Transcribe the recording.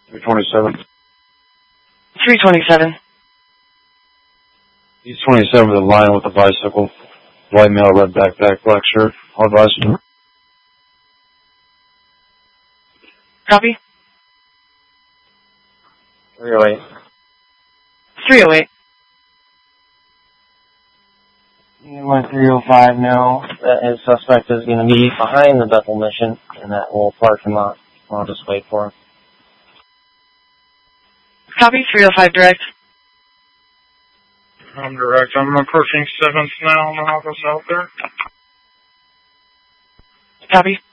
327. 327. East 27 with a lion with a bicycle. White male, red backpack, black shirt. All advised. Copy. 308. 308. Unit 305 now. That his suspect is going to be behind the Bethel Mission in that little parking lot. I'll just wait for him. Copy. 305 direct. I'm direct. I'm approaching 7th now. I'm going to help us out there. Copy.